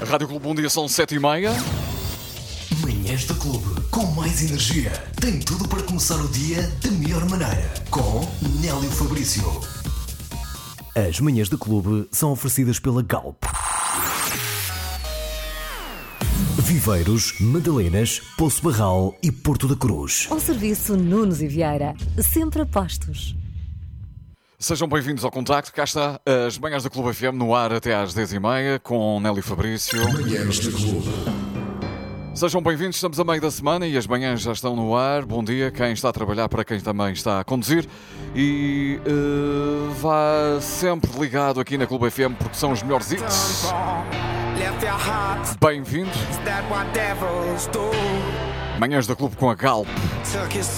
Rádio Clube, bom dia, são 7h30. Manhãs do Clube, com mais energia. Tem tudo para começar o dia da melhor maneira. Com Nélio Fabrício. As manhãs do Clube são oferecidas pela Galp. Viveiros, Madalenas, Poço Barral e Porto da Cruz. Ao serviço Nunes e Vieira, sempre a postos. Sejam bem-vindos ao Contacto. Cá está as manhãs da Clube FM no ar até às 10h30 com Nélio Fabrício. Manhãs do Clube. Sejam bem-vindos, estamos a meio da semana e as manhãs já estão no ar. Bom dia, quem está a trabalhar, para quem também está a conduzir. E vá sempre ligado aqui na Clube FM porque são os melhores hits. Bem-vindos. Manhãs da Clube com a Galp.